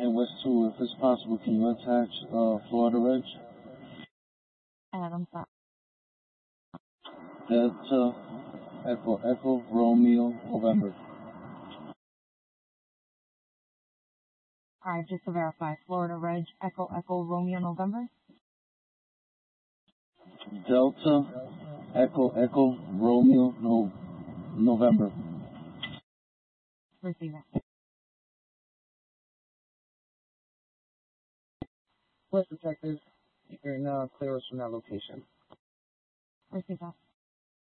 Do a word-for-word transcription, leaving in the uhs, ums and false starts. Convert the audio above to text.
And West two, if it's possible, can you attach uh, Florida Reg? Adam, stop. Delta Echo Echo Romeo November. All right, just to verify, Florida Reg, Echo Echo Romeo November. Delta Echo Echo Romeo no, November. Receive it. Plus, detective, you can uh, clear us from that location. Receive that.